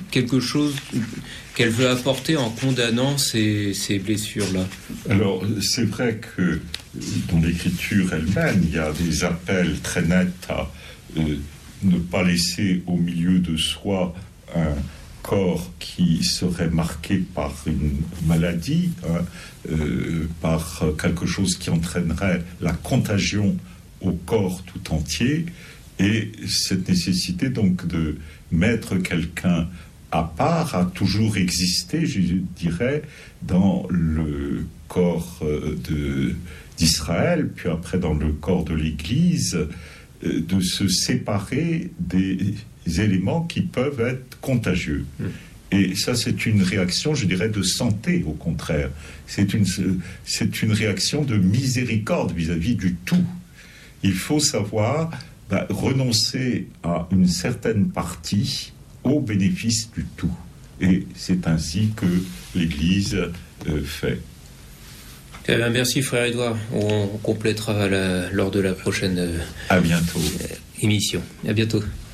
quelque chose qu'elle veut apporter en condamnant ces blessures-là? Alors, c'est vrai que dans l'écriture elle-même, il y a des appels très nets à ne pas laisser au milieu de soi un corps qui serait marqué par une maladie, par quelque chose qui entraînerait la contagion au corps tout entier, et cette nécessité donc de mettre quelqu'un à part a toujours existé, je dirais, dans le corps d'Israël, puis après dans le corps de l'Église, de se séparer des éléments qui peuvent être contagieux. Et ça, c'est une réaction, je dirais, de santé, au contraire. C'est une réaction de miséricorde vis-à-vis du tout. Il faut savoir renoncer à une certaine partie au bénéfice du tout. Et c'est ainsi que l'Église fait. Merci, frère Édouard. On complétera lors de la prochaine à bientôt. Émission. À bientôt.